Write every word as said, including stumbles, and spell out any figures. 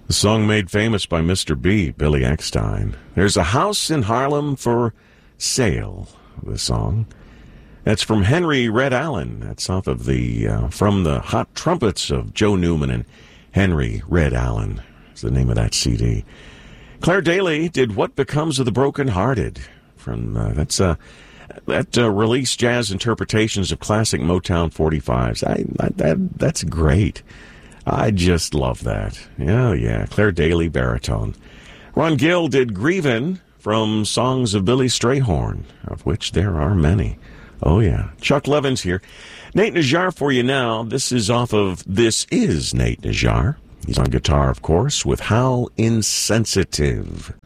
The song made famous by Mister B, Billy Eckstine. There's a house in Harlem for sale, the song. That's from Henry Red Allen. That's off of the, uh, from the Hot Trumpets of Joe Newman and Henry Red Allen. Is the name of that C D. Claire Daly did What Becomes of the Broken Hearted. From, uh, that's, uh, that, uh, released jazz interpretations of classic Motown forty-fives. I, I, that, that's great. I just love that. Yeah, yeah. Claire Daly, baritone. Ron Gill did Grievin' from Songs of Billy Strayhorn, of which there are many. Oh, yeah. Chuck Levin's here. Nate Najjar for you now. This is off of This Is Nate Najjar. He's on guitar, of course, with How Insensitive.